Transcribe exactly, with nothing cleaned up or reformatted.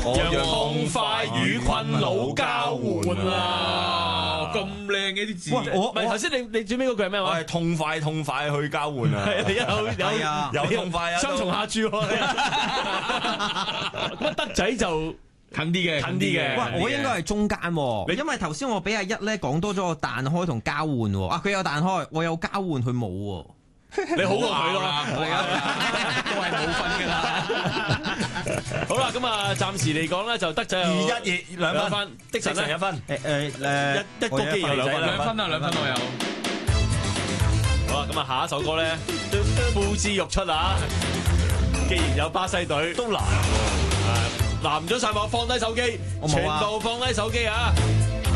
讓痛快與困惱交換啊！ 咁靚嘅啲字， 喂我唔係頭先你你最尾嗰句係咩話？ 我係痛快痛快去交換啊！ 係你有係啊有痛快啊！ 雙重下注喎。咁德仔就近啲嘅， 近啲嘅喂，我應該係中間喎， 你因為頭先我俾阿一咧講多咗個彈開同交換喎，啊佢有彈開，我有交換，佢冇喎。 你好過佢咯。 係啊，都係冇分㗎啦。 好啦，咁啊，暫時嚟講咧就德仔有二一二兩分， 兩分，的神咧神一分。 誒誒誒， 一一個機有兩分兩分啊，兩分我有。 好啦，咁啊下一首歌咧呼之欲出啊！既然有巴西隊， 都難誒，男咗晒幕，放低手機，全我冇啊部放低手機啊！